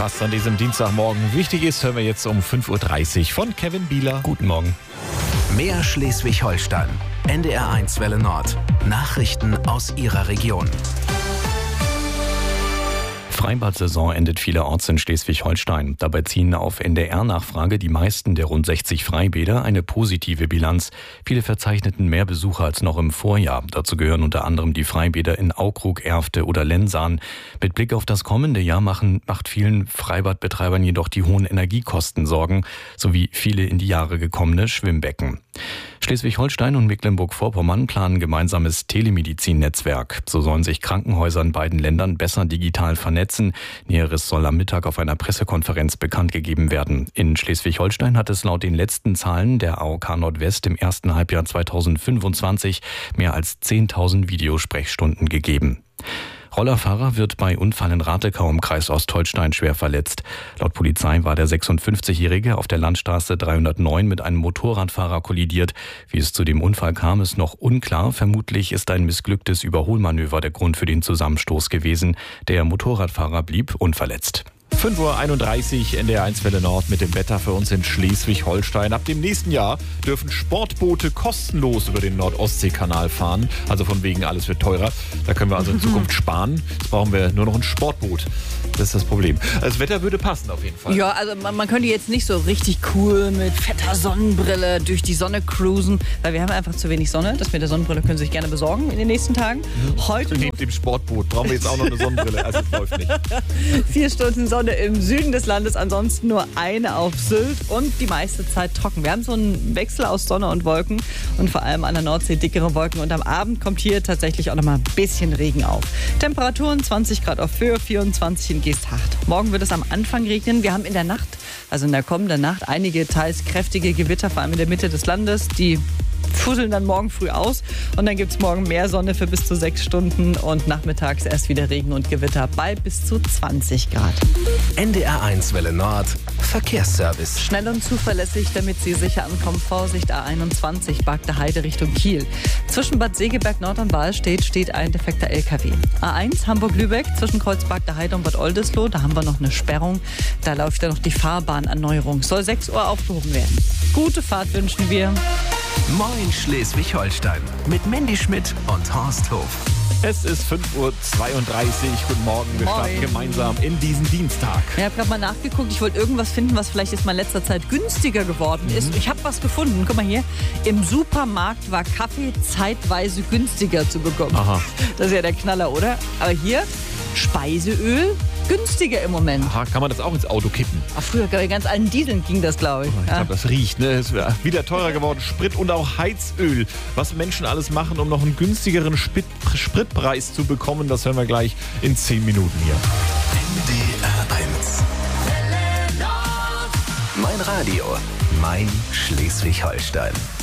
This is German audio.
Was an diesem Dienstagmorgen wichtig ist, hören wir jetzt um 5.30 Uhr von Kevin Bieler. Guten Morgen. Mehr Schleswig-Holstein. NDR1 Welle Nord. Nachrichten aus Ihrer Region. Freibad-Saison endet vielerorts in Schleswig-Holstein. Dabei ziehen auf NDR-Nachfrage die meisten der rund 60 Freibäder eine positive Bilanz. Viele verzeichneten mehr Besucher als noch im Vorjahr. Dazu gehören unter anderem die Freibäder in Aukrug, Erfte oder Lensahn. Mit Blick auf das kommende Jahr macht vielen Freibadbetreibern jedoch die hohen Energiekosten Sorgen, sowie viele in die Jahre gekommene Schwimmbecken. Schleswig-Holstein und Mecklenburg-Vorpommern planen gemeinsames Telemedizin-Netzwerk. So sollen sich Krankenhäuser in beiden Ländern besser digital vernetzen. Näheres soll am Mittag auf einer Pressekonferenz bekannt gegeben werden. In Schleswig-Holstein hat es laut den letzten Zahlen der AOK Nordwest im ersten Halbjahr 2025 mehr als 10.000 Videosprechstunden gegeben. Rollerfahrer wird bei Unfall in Ratekau im Kreis Ostholstein schwer verletzt. Laut Polizei war der 56-Jährige auf der Landstraße 309 mit einem Motorradfahrer kollidiert. Wie es zu dem Unfall kam, ist noch unklar. Vermutlich ist ein missglücktes Überholmanöver der Grund für den Zusammenstoß gewesen. Der Motorradfahrer blieb unverletzt. 5.31 Uhr NDR1 Welle Nord mit dem Wetter für uns in Schleswig-Holstein. Ab dem nächsten Jahr dürfen Sportboote kostenlos über den Nord-Ostsee-Kanal fahren. Also von wegen, alles wird teurer. Da können wir also in Zukunft sparen. Jetzt brauchen wir nur noch ein Sportboot. Das ist das Problem. Das Wetter würde passen auf jeden Fall. Ja, also man könnte jetzt nicht so richtig cool mit fetter Sonnenbrille durch die Sonne cruisen, weil wir haben einfach zu wenig Sonne. Das mit der Sonnenbrille können Sie sich gerne besorgen in den nächsten Tagen. Heute neben dem Sportboot brauchen wir jetzt auch noch eine Sonnenbrille. Also es läuft nicht. 4 Stunden Sonne im Süden des Landes, ansonsten nur eine auf Sylt und die meiste Zeit trocken. Wir haben so einen Wechsel aus Sonne und Wolken und vor allem an der Nordsee dickere Wolken. Und am Abend kommt hier tatsächlich auch noch mal ein bisschen Regen auf. Temperaturen 20 Grad auf Föhr, 24 in Geesthacht. Morgen wird es am Anfang regnen. Wir haben in der Nacht, also in der kommenden Nacht, einige teils kräftige Gewitter, vor allem in der Mitte des Landes. Die fusseln dann morgen früh aus und dann gibt es morgen mehr Sonne für bis zu 6 Stunden und nachmittags erst wieder Regen und Gewitter bei bis zu 20 Grad. NDR1 Welle Nord. Verkehrsservice. Schnell und zuverlässig, damit Sie sicher ankommen. Vorsicht A21, Bagde Heide Richtung Kiel. Zwischen Bad Segeberg Nord und Wahlstedt steht ein defekter LKW. A1 Hamburg-Lübeck zwischen Kreuz Bagde Heide und Bad Oldesloe. Da haben wir noch eine Sperrung. Da läuft ja noch die Fahrbahnerneuerung. Soll 6 Uhr aufgehoben werden. Gute Fahrt wünschen wir. Moin Schleswig-Holstein mit Mandy Schmidt und Horst Hof. Es ist 5.32 Uhr. Guten Morgen. Wir starten gemeinsam in diesen Dienstag. Ich habe gerade mal nachgeguckt. Ich wollte irgendwas finden, was vielleicht jetzt mal in letzter Zeit günstiger geworden ist. Ich habe was gefunden. Guck mal hier. Im Supermarkt war Kaffee zeitweise günstiger zu bekommen. Aha. Das ist ja der Knaller, oder? Aber hier Speiseöl günstiger im Moment. Aha, kann man das auch ins Auto kippen? Ach, früher bei ganz allen Dieseln ging das, glaube ich. Ich glaube, das riecht. Ne? Es ist wieder teurer geworden. Sprit und auch Heizöl. Was Menschen alles machen, um noch einen günstigeren Spritpreis zu bekommen, das hören wir gleich in 10 Minuten hier. NDR1. Mein Radio. Mein Schleswig-Holstein.